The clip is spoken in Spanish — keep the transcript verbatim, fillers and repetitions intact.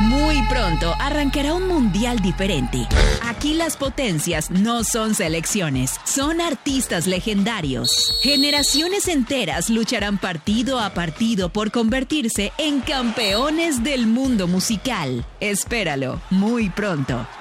Muy pronto arrancará un mundial diferente. Aquí las potencias no son selecciones, son artistas legendarios. Generaciones enteras lucharán partido a partido por convertirse en campeones del mundo musical. Espéralo, muy pronto.